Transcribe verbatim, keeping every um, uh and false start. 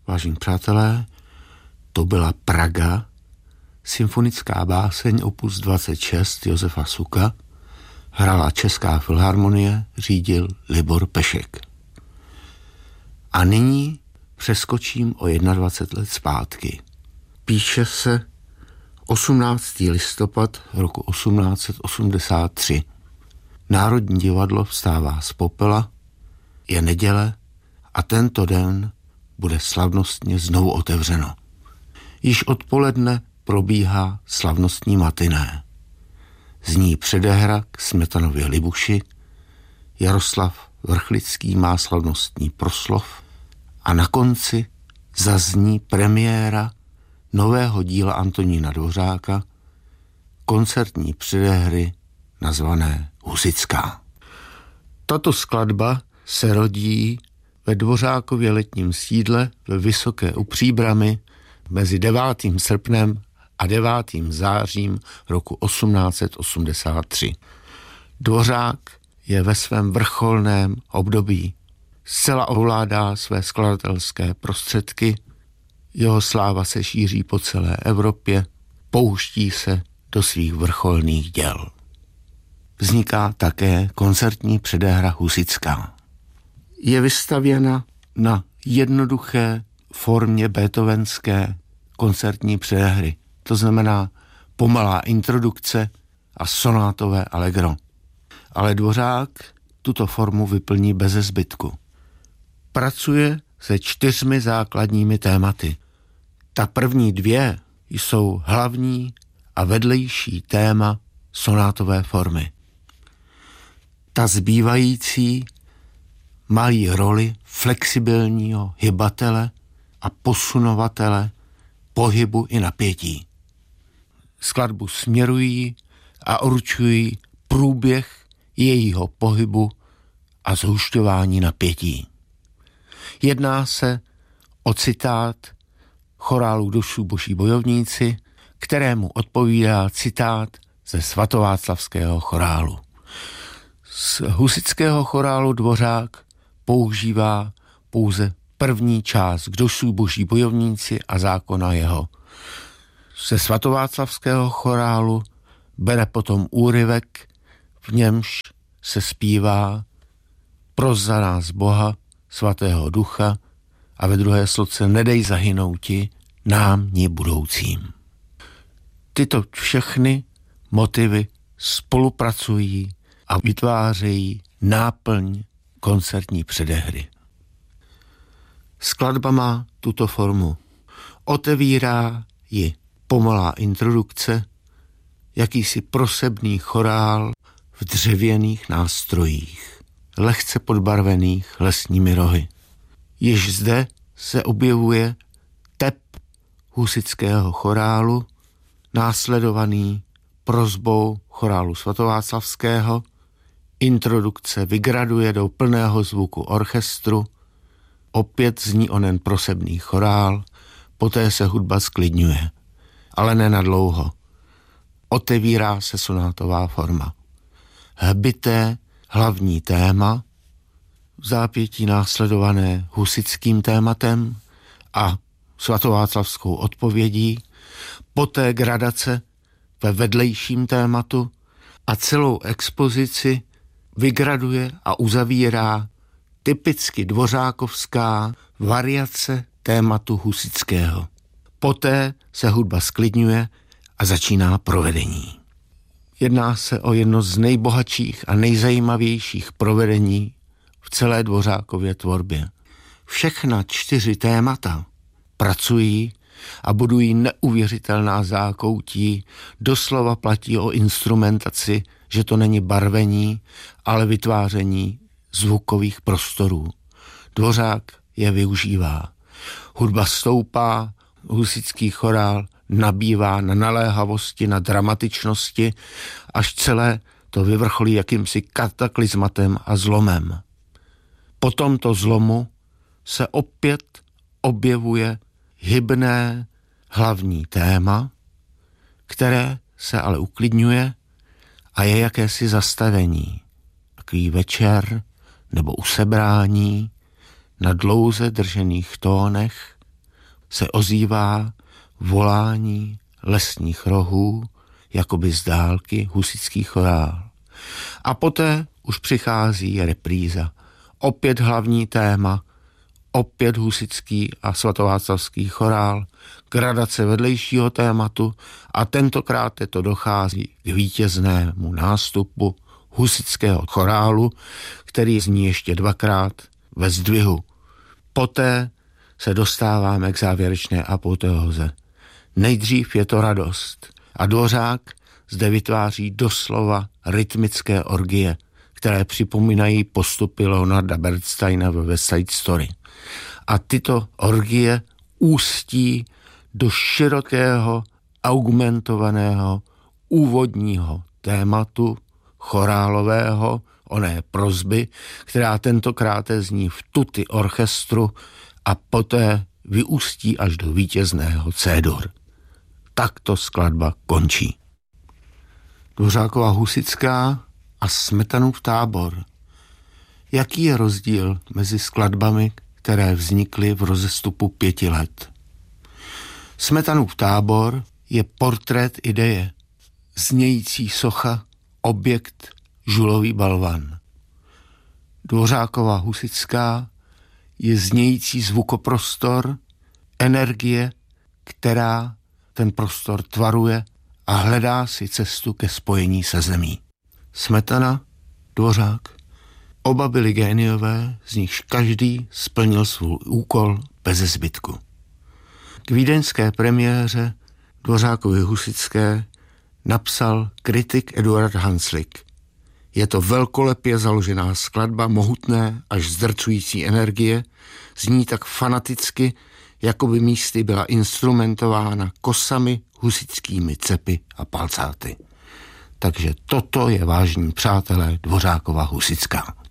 Vážení přátelé, to byla Praga, symfonická báseň opus dvacet šest Josefa Suka, hrála Česká filharmonie, řídil Libor Pešek. A nyní přeskočím o dvacet jedna let zpátky. Píše se osmnáctého listopad roku osmnáct set osmdesát tři. Národní divadlo vstává z popela, je neděle a tento den bude slavnostně znovu otevřeno. Již odpoledne probíhá slavnostní matiné. Zní předehra k Smetanově Libuši, Jaroslav Vrchlický má slavnostní proslov a na konci zazní premiéra nového díla Antonína Dvořáka, koncertní předehry nazvané Husitská. Tato skladba se rodí ve Dvořákově letním sídle ve Vysoké u Příbrami mezi devátým srpnem a devátým zářím roku osmnáct set osmdesát tři. Dvořák je ve svém vrcholném období. Zcela ovládá své skladatelské prostředky, jeho sláva se šíří po celé Evropě, pouští se do svých vrcholných děl. Vzniká také koncertní předehra Husitská. Je vystavěna na jednoduché formě beethovenské koncertní předehry. To znamená pomalá introdukce a sonátové allegro. Ale Dvořák tuto formu vyplní beze zbytku. Pracuje se čtyřmi základními tématy. Ta první dvě jsou hlavní a vedlejší téma sonátové formy. Ta zbývající mají roli flexibilního hybatele a posunovatele pohybu i napětí. Skladbu směrují a určují průběh jejího pohybu a zhušťování napětí. Jedná se o citát chorálu Dušu boží bojovníci, kterému odpovídá citát ze svatováclavského chorálu. Z husitského chorálu Dvořák používá pouze první část k Dušu boží bojovníci a zákona jeho. Ze svatováclavského chorálu bere potom úryvek, v němž se zpívá Pros za nás Boha, svatého ducha a ve druhé sloce nedej zahynouti nám ni budoucím. Tyto všechny motivy spolupracují a vytvářejí náplň koncertní předehry. Skladba má tuto formu. Otevírá ji pomalá introdukce, jakýsi prosebný chorál v dřevěných nástrojích, lehce podbarvených lesními rohy. Již zde se objevuje tep husitského chorálu, následovaný prosbou chorálu svatováclavského, introdukce vygraduje do plného zvuku orchestru, opět zní onen prosebný chorál, poté se hudba sklidňuje, ale ne na dlouho. Otevírá se sonátová forma. Hbité hlavní téma, v zápětí následované husitským tématem a svatováclavskou odpovědí, poté gradace ve vedlejším tématu a celou expozici vygraduje a uzavírá typicky dvořákovská variace tématu husitského. Poté se hudba sklidňuje a začíná provedení. Jedná se o jedno z nejbohatších a nejzajímavějších provedení v celé Dvořákově tvorbě. Všechna čtyři témata pracují a budují neuvěřitelná zákoutí, doslova platí o instrumentaci, že to není barvení, ale vytváření zvukových prostorů. Dvořák je využívá. Hudba stoupá, husitský chorál nabývá na naléhavosti, na dramatičnosti, až celé to vyvrcholí jakýmsi kataklizmatem a zlomem. Po tomto zlomu se opět objevuje hybné hlavní téma, které se ale uklidňuje a je jakési zastavení. Takový večer nebo usebrání na dlouze držených tónech se ozývá volání lesních rohů, jakoby z dálky husitský chorál. A poté už přichází repríza. Opět hlavní téma, opět husitský a svatováclavský chorál, gradace vedlejšího tématu a tentokrát to dochází k vítěznému nástupu husitského chorálu, který zní ještě dvakrát ve zdvihu. Poté se dostáváme k závěrečné apoteóze. Nejdřív je to radost a Dvořák zde vytváří doslova rytmické orgie, které připomínají postupy Leonarda Bernsteina ve West Side Story. A tyto orgie ústí do širokého, augmentovaného, úvodního tématu chorálového, oné prosby, která tentokrát zní v tutti orchestru a poté vyústí až do vítězného C-dur. Takto skladba končí. Dvořákova husitská a Smetanův Tábor. Jaký je rozdíl mezi skladbami, které vznikly v rozestupu pěti let? Smetanův Tábor je portrét ideje, znějící socha, objekt, žulový balvan. Dvořákova husitská je znějící zvukoprostor, energie, která ten prostor tvaruje a hledá si cestu ke spojení se zemí. Smetana, Dvořák, oba byli géniové, z nichž každý splnil svůj úkol beze zbytku. K vídeňské premiéře Dvořákovy husitské napsal kritik Eduard Hanslick. Je to velkolepě založená skladba mohutné až zdrcující energie, zní tak fanaticky, jako by místy byla instrumentována kosami, husitskými cepy a palcáty. Takže toto je, vážní přátelé, Dvořákova husitská.